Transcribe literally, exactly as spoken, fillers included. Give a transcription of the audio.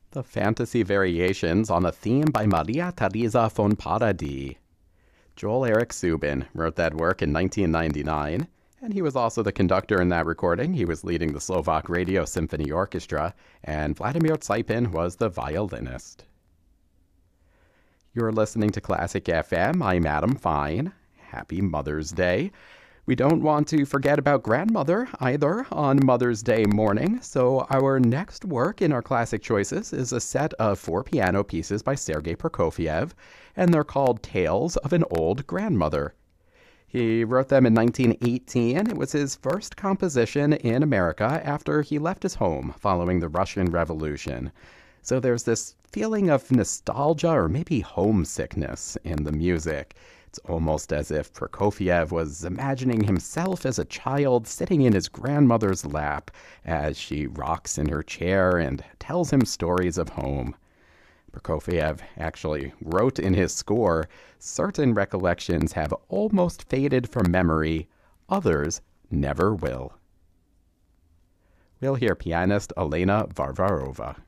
The fantasy variations on a theme by Maria Teresa von Paradis. Joel Eric Subin wrote that work in nineteen ninety-nine, and he was also the conductor in that recording. He was leading the Slovak Radio Symphony Orchestra, and Vladimir Tsipin was the violinist. You're listening to Classic F M. I'm Adam Fine. Happy Mother's Day. We don't want to forget about grandmother either on Mother's Day morning, so our next work in our classic choices is a set of four piano pieces by Sergei Prokofiev, and they're called Tales of an Old Grandmother. He wrote them in nineteen eighteen. It was his first composition in America after he left his home following the Russian Revolution. So there's this feeling of nostalgia or maybe homesickness in the music. It's almost as if Prokofiev was imagining himself as a child sitting in his grandmother's lap as she rocks in her chair and tells him stories of home. Prokofiev actually wrote in his score, "Certain recollections have almost faded from memory, others never will." We'll hear pianist Elena Varvarova.